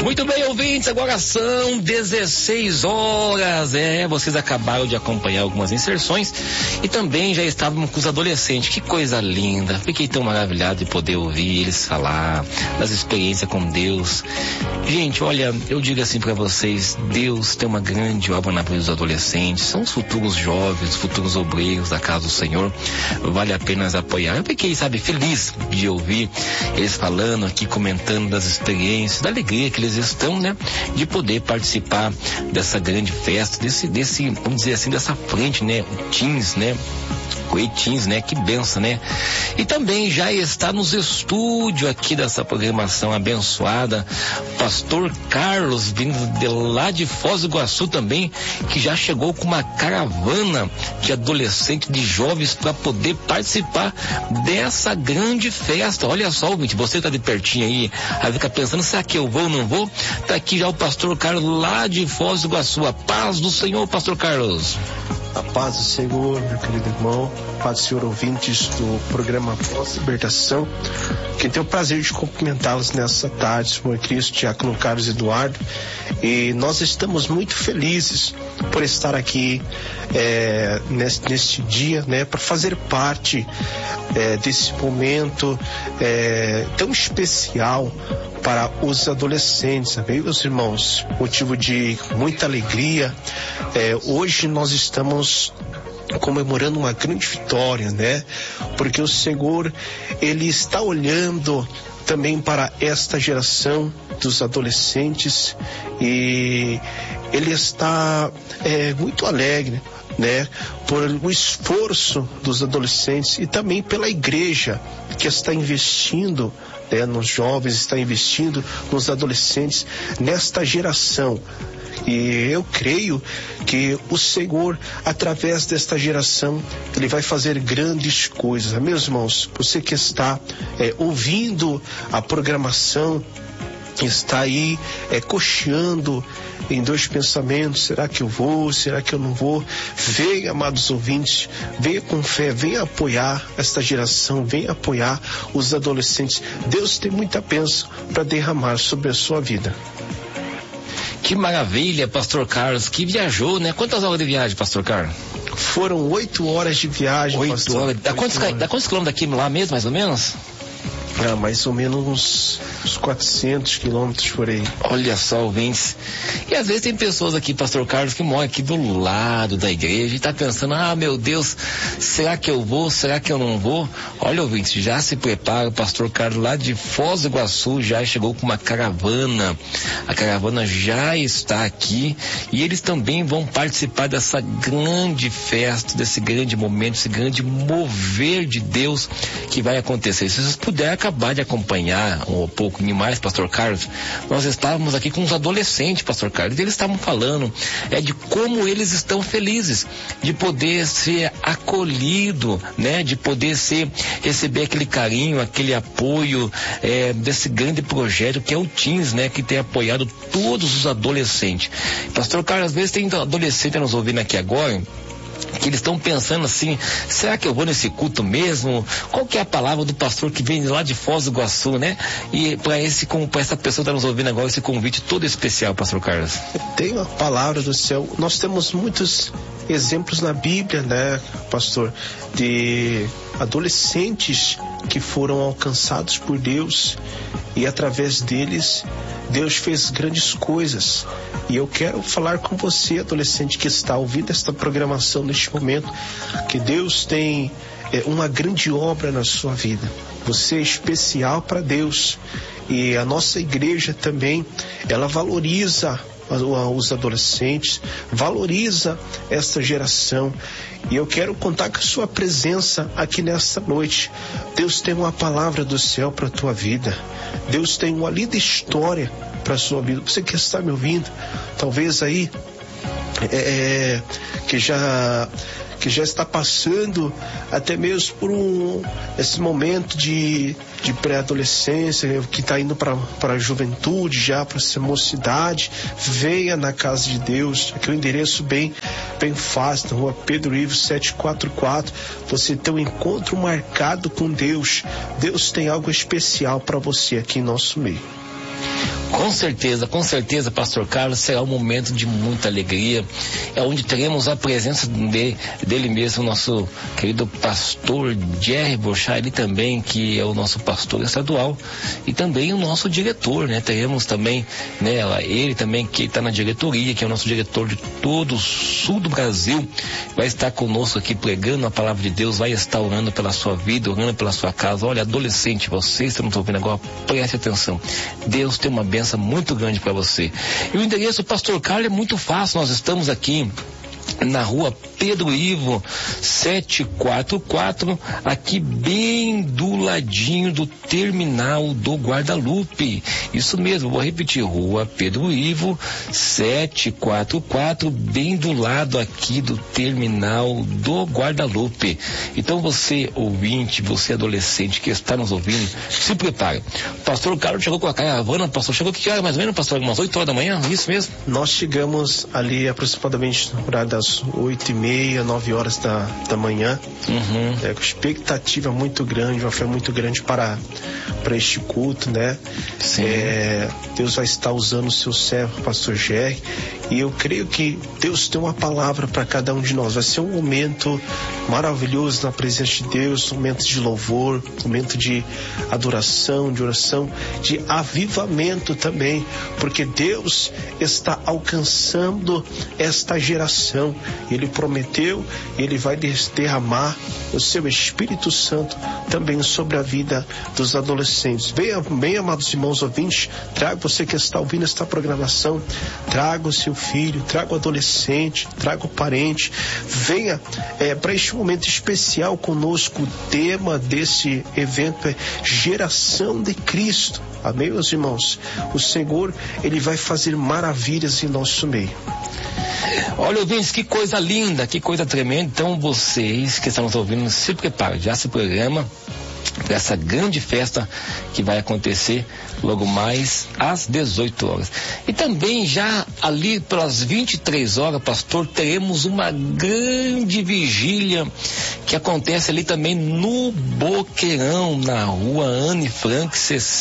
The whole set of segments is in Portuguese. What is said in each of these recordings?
Muito bem, ouvintes, agora são 16 horas. Vocês acabaram de acompanhar algumas inserções e também já estávamos com os adolescentes. Que coisa linda. Fiquei tão maravilhado de poder ouvir eles falar das experiências com Deus. Gente, olha, eu digo assim para vocês, Deus tem uma grande obra na vida dos adolescentes. São os futuros jovens, os futuros obreiros da casa do Senhor. Vale a pena apoiar. Eu fiquei, feliz de ouvir eles falando aqui, comentando das experiências, da alegria que eles estão, né? De poder participar dessa grande festa, desse, vamos dizer assim, dessa frente, né? Teens, né? Teens, né? Que benção, né? E também já está nos estúdios aqui dessa programação abençoada, Pastor Carlos, vindo de lá de Foz do Iguaçu também, que já chegou com uma caravana de adolescentes, de jovens, para poder participar dessa grande festa. Olha só, ouvinte, você tá de pertinho aí fica pensando, será que eu vou ou não vou? Tá aqui já o Pastor Carlos lá de Foz do Iguaçu. A paz do Senhor, Pastor Carlos. A paz do Senhor, meu querido irmão, paz do Senhor, ouvintes do programa Pós-Libertação. Quem tem o prazer de cumprimentá-los nessa tarde, Senhor Cristo, Diácono Carlos Eduardo. E nós estamos muito felizes por estar aqui neste dia, né, para fazer parte desse momento tão especial para os adolescentes, amém, meus irmãos? Motivo de muita alegria. Hoje nós estamos comemorando uma grande vitória, né? Porque o Senhor, Ele está olhando também para esta geração dos adolescentes e Ele está muito alegre, né? Por o esforço dos adolescentes e também pela igreja que está investindo, né, nos jovens, está investindo nos adolescentes, nesta geração. E eu creio que o Senhor, através desta geração, Ele vai fazer grandes coisas. Meus irmãos, você que está ouvindo a programação, está aí cocheando em dois pensamentos: será que eu vou, será que eu não vou? Venha, amados ouvintes, venha com fé, venha apoiar esta geração, venha apoiar os adolescentes. Deus tem muita bênção para derramar sobre a sua vida. Que maravilha, Pastor Carlos, que viajou, né? Quantas horas de viagem, Pastor Carlos? Foram 8 horas de viagem, 8 pastor. Horas. Dá quantos quilômetros daqui lá mesmo, mais ou menos? Mais ou menos uns 400 quilômetros por aí. Olha só, ouvintes. E às vezes tem pessoas aqui, Pastor Carlos, que moram aqui do lado da igreja e tá pensando, meu Deus, será que eu vou, será que eu não vou? Olha, ouvintes, já se prepara, o Pastor Carlos lá de Foz do Iguaçu já chegou com uma caravana. A caravana já está aqui e eles também vão participar dessa grande festa, desse grande momento, desse grande mover de Deus que vai acontecer. Se vocês puderem acabar de acompanhar um pouco mais, Pastor Carlos, nós estávamos aqui com os adolescentes, Pastor Carlos, e eles estavam falando de como eles estão felizes de poder ser acolhido, né, de poder receber aquele carinho, aquele apoio desse grande projeto que é o Teens, né, que tem apoiado todos os adolescentes. Pastor Carlos, às vezes tem adolescente nos ouvindo aqui agora, que eles estão pensando assim, será que eu vou nesse culto mesmo? Qual que é a palavra do pastor que vem lá de Foz do Iguaçu, né? E para essa pessoa que está nos ouvindo agora, esse convite todo especial, Pastor Carlos. Tem uma palavra do céu. Nós temos muitos exemplos na Bíblia, né, pastor, de adolescentes que foram alcançados por Deus e através deles Deus fez grandes coisas. E eu quero falar com você, adolescente que está ouvindo esta programação neste momento, que Deus tem uma grande obra na sua vida. Você é especial para Deus e a nossa igreja também, ela valoriza os adolescentes, valoriza esta geração. E eu quero contar com a sua presença aqui nesta noite. Deus tem uma palavra do céu para a tua vida. Deus tem uma linda história para a sua vida. Você que está me ouvindo, talvez aí que já está passando até mesmo por esse momento de pré-adolescência, que está indo para a juventude, já para essa mocidade, venha na casa de Deus. Aqui é o endereço bem fácil, na rua Pedro Ivo 744. Você tem um encontro marcado com Deus. Deus tem algo especial para você aqui em nosso meio. Com certeza, Pastor Carlos, será um momento de muita alegria, é onde teremos a presença dele mesmo, nosso querido pastor Jerry Bochá, ele também, que é o nosso pastor estadual, e também o nosso diretor, né? Teremos também, né, ele também, que está na diretoria, que é o nosso diretor de todo o sul do Brasil, vai estar conosco aqui pregando a palavra de Deus, vai estar orando pela sua vida, orando pela sua casa. Olha, adolescente, vocês que não estão ouvindo agora, preste atenção, Deus tem uma bênção muito grande para você. E o endereço, Pastor Carlos, é muito fácil. Nós estamos aqui na rua Pedro Ivo 744, aqui bem do ladinho do terminal do Guadalupe. Isso mesmo, vou repetir, rua Pedro Ivo 744, bem do lado aqui do terminal do Guadalupe. Então você ouvinte, você adolescente que está nos ouvindo, se prepare. O pastor Carlos chegou com a caravana, pastor, chegou que hora mais ou menos, pastor? Umas 8 horas da manhã, isso mesmo? Nós chegamos ali aproximadamente no horário das 8h30, 9 horas da manhã. Com expectativa muito grande, uma fé muito grande para este culto, né? Sim. Deus vai estar usando o seu servo, pastor Jerry, e eu creio que Deus tem uma palavra para cada um de nós. Vai ser um momento maravilhoso na presença de Deus, um momento de louvor, um momento de adoração, de oração, de avivamento também, porque Deus está alcançando esta geração. Ele prometeu, Ele vai derramar o seu Espírito Santo também sobre a vida dos adolescentes. Bem, amados irmãos ouvintes, traga você que está ouvindo esta programação, traga o seu filho, traga o adolescente, traga o parente, venha para este momento especial conosco. O tema desse evento é Geração de Cristo. Amém, meus irmãos? O Senhor, Ele vai fazer maravilhas em nosso meio. Olha, ouvintes, que coisa linda, que coisa tremenda. Então vocês que estão nos ouvindo, se preparem, já se programa para essa grande festa que vai acontecer logo mais às 18 horas. E também já ali pelas 23 horas, pastor, teremos uma grande vigília que acontece ali também no Boqueirão, na rua Anne Frank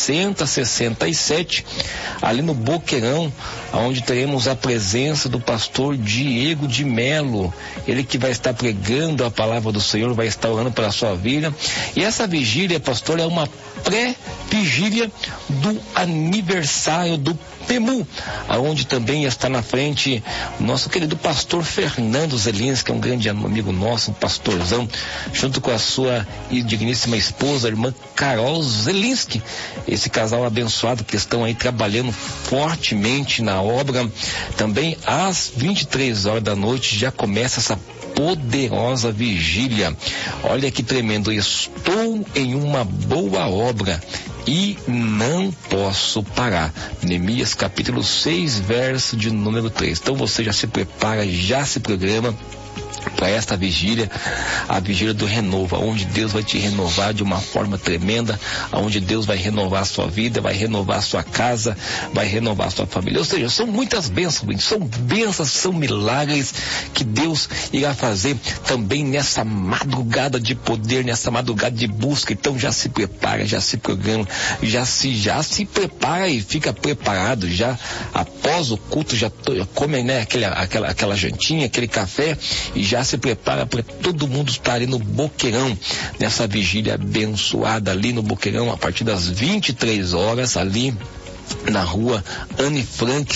6067, ali no Boqueirão, onde teremos a presença do pastor Diego de Melo, ele que vai estar pregando a palavra do Senhor, vai estar orando pela sua vida. E essa vigília, pastor, é uma pré-vigília do aniversário do PEMU, aonde também está na frente o nosso querido pastor Fernando Zelins, que é um grande amigo nosso, um pastorzão, junto com a sua digníssima esposa, a irmã Carol Zelinski, esse casal abençoado que estão aí trabalhando fortemente na obra. Também às 23 horas da noite já começa essa poderosa vigília. Olha que tremendo, estou em uma boa obra e não posso parar. Neemias capítulo 6, verso de número 3. Então você já se prepara, já se programa para esta vigília, a vigília do renovo, onde Deus vai te renovar de uma forma tremenda, onde Deus vai renovar a sua vida, vai renovar a sua casa, vai renovar a sua família. Ou seja, são muitas bênçãos, são milagres que Deus irá fazer também nessa madrugada de poder, nessa madrugada de busca. Então já se prepara, já se programa, já se prepara e fica preparado, já após o culto, já come, né, aquela jantinha, aquele café, e já se prepara para todo mundo estar ali no Boqueirão, nessa vigília abençoada ali no Boqueirão, a partir das 23 horas, ali na rua Anne Frank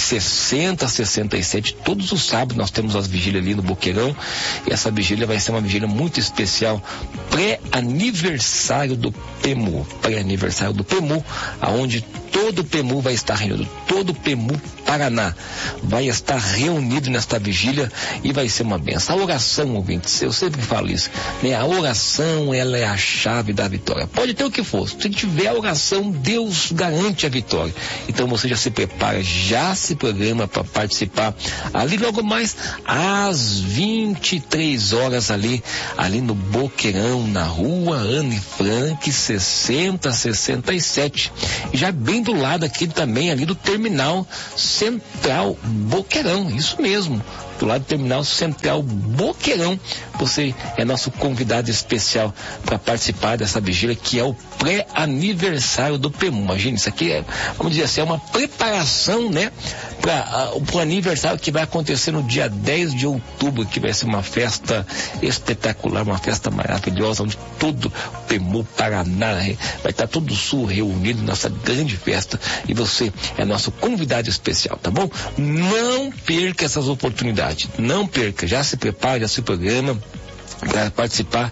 6067. Todos os sábados nós temos as vigílias ali no Boqueirão, e essa vigília vai ser uma vigília muito especial, pré-aniversário do PEMU, aonde todo o PEMU vai estar reunido, todo o PEMU Paraná vai estar reunido nesta vigília, e vai ser uma benção. A oração, ouvintes, eu sempre falo isso, né? A oração, ela é a chave da vitória. Pode ter o que for, se tiver a oração, Deus garante a vitória. Então você já se prepara, já se programa para participar ali logo mais às 23 horas ali no Boqueirão, na rua Anne Frank 6067, já bem do lado aqui também ali do terminal central Boqueirão, isso mesmo, do lado do Terminal Central Boqueirão. Você é nosso convidado especial para participar dessa vigília, que é o pré-aniversário do PEMU. Imagina, isso aqui é, vamos dizer assim, é uma preparação, né, para o aniversário que vai acontecer no dia 10 de outubro, que vai ser uma festa espetacular, uma festa maravilhosa, onde todo o PEMU, Paraná, vai estar todo o Sul reunido nessa grande festa, e você é nosso convidado especial, tá bom? Não perca essas oportunidades, não perca, já se prepare, já se programa para participar